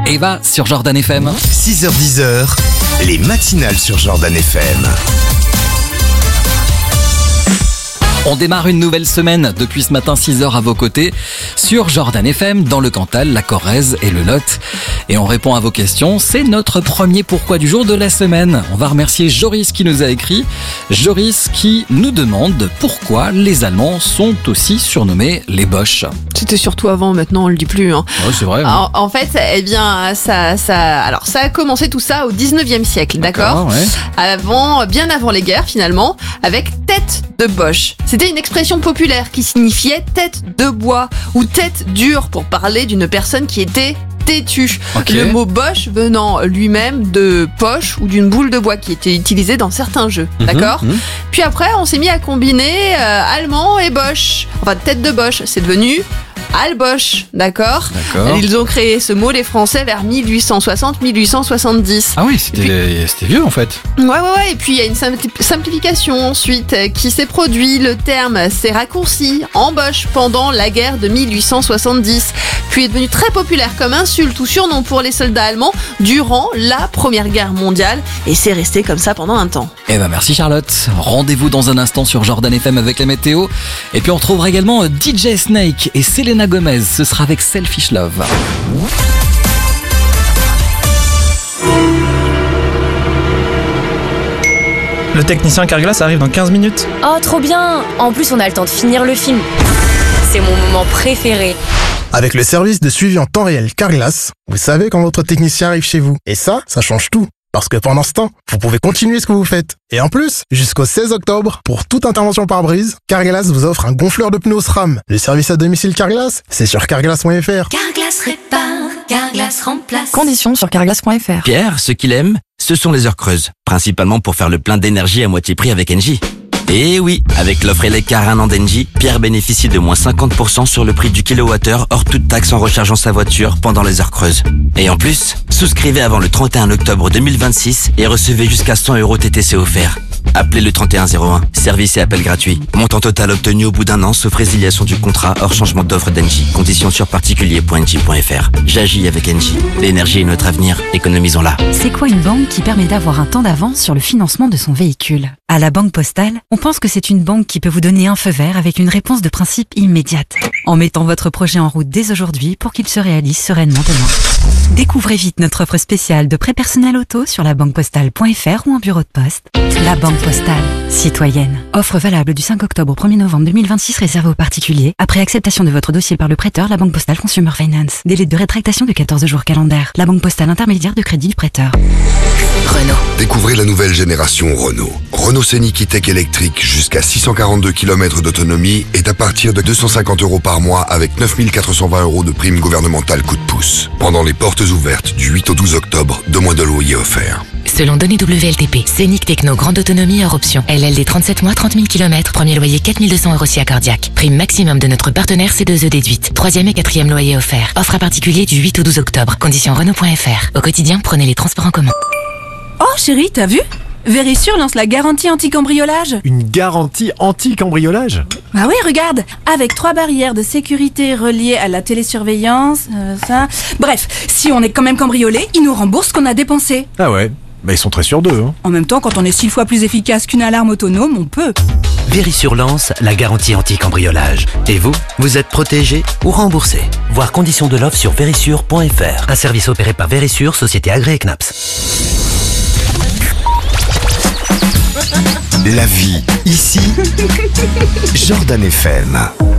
Eva sur Jordan FM. 6h-10h, les matinales sur Jordan FM. On démarre une nouvelle semaine depuis ce matin 6h à vos côtés sur Jordan FM dans le Cantal, la Corrèze et le Lot. Et on répond à vos questions. C'est notre premier pourquoi du jour de la semaine. On va remercier Joris qui nous a écrit. Joris qui nous demande pourquoi les Allemands sont aussi surnommés les Boches. C'était surtout avant, maintenant on le dit plus. Ouais, c'est vrai. En fait, eh bien, ça a commencé tout ça au 19e siècle, d'accord, ouais. Bien avant les guerres finalement, avec tête de Boche. C'était une expression populaire qui signifiait tête de bois ou tête dure pour parler d'une personne qui était têtue. Okay. Le mot Boche venant lui-même de poche ou d'une boule de bois qui était utilisée dans certains jeux, d'accord. Puis après, on s'est mis à combiner allemand et Bosch. Enfin, tête de Boche, c'est devenu Albosch, d'accord. Ils ont créé ce mot, les Français, vers 1860-1870. Ah oui, c'était vieux en fait. Ouais. Et puis il y a une simplification ensuite qui s'est produite. Le terme s'est raccourci en Boche pendant la guerre de 1870. Puis est devenu très populaire comme insulte ou surnom pour les soldats allemands durant la Première Guerre mondiale. Et c'est resté comme ça pendant un temps. Eh ben merci Charlotte. Rendez-vous dans un instant sur Jordan FM avec la météo. Et puis on retrouvera également DJ Snake et Selena Gomez. Ce sera avec Selfish Love. Le technicien Carglass arrive dans 15 minutes. Oh, trop bien! En plus, on a le temps de finir le film. C'est mon moment préféré. Avec le service de suivi en temps réel Carglass, vous savez quand votre technicien arrive chez vous. Et ça change tout. Parce que pendant ce temps, vous pouvez continuer ce que vous faites. Et en plus, jusqu'au 16 octobre, pour toute intervention par brise, Carglass vous offre un gonfleur de pneus SRAM. Le service à domicile Carglass, c'est sur carglass.fr. Carglass répare, Carglass remplace. Conditions sur carglass.fr. Pierre, ce qu'il aime, ce sont les heures creuses. Principalement pour faire le plein d'énergie à moitié prix avec Engie. Et oui, avec l'offre Eleccar 1 an d'Engie, Pierre bénéficie de moins 50% sur le prix du kilowattheure hors toute taxe en rechargeant sa voiture pendant les heures creuses. Et en plus, souscrivez avant le 31 octobre 2026 et recevez jusqu'à 100 € TTC offerts. Appelez le 3101, service et appel gratuit. Montant total obtenu au bout d'un an sauf résiliation du contrat hors changement d'offre d'Engie. Conditions sur particulier.engie.fr. J'agis avec Engie. L'énergie est notre avenir, économisons-la. C'est quoi une banque qui permet d'avoir un temps d'avance sur le financement de son véhicule? À la Banque Postale, on pense que c'est une banque qui peut vous donner un feu vert avec une réponse de principe immédiate, en mettant votre projet en route dès aujourd'hui pour qu'il se réalise sereinement demain. Découvrez vite notre offre spéciale de prêt personnel auto sur labanquepostale.fr ou en bureau de poste. La Banque Postale, citoyenne. Offre valable du 5 octobre au 1er novembre 2026 réservée aux particuliers. Après acceptation de votre dossier par le prêteur, la Banque Postale Consumer Finance. Délai de rétractation de 14 jours calendaires. La Banque Postale intermédiaire de crédit du prêteur. Renault. Découvrez la nouvelle génération Renault. Renault Scénic E-Tech électrique jusqu'à 642 km d'autonomie est à partir de 250 € par mois avec 9 420 € de prime gouvernementale coup de pouce. Pendant les portes ouvertes du 8 au 12 octobre, 2 mois de loyer offerts. Selon données WLTP, Scénic Techno grande autonomie hors option. LLD 37 mois, 30 000 km, premier loyer 4 200 € si accordiaque. Prime maximum de notre partenaire C2E déduite. 3e et 4e loyer offert. Offre à particulier du 8 au 12 octobre. Conditions Renault.fr. Au quotidien, prenez les transports en commun. Oh chérie, t'as vu ? Verisure lance la garantie anti-cambriolage. Une garantie anti-cambriolage ? Ah oui, regarde, avec 3 barrières de sécurité reliées à la télésurveillance, ça... Bref, si on est quand même cambriolé, ils nous remboursent ce qu'on a dépensé. Ah ouais, bah ils sont très sûrs d'eux. Hein. En même temps, quand on est 6 fois plus efficace qu'une alarme autonome, on peut. Verisure lance la garantie anti-cambriolage. Et vous, vous êtes protégé ou remboursé. Voir conditions de l'offre sur verisure.fr. Un service opéré par Verisure, société agréée CNAPS. La vie, ici, Jordan FM.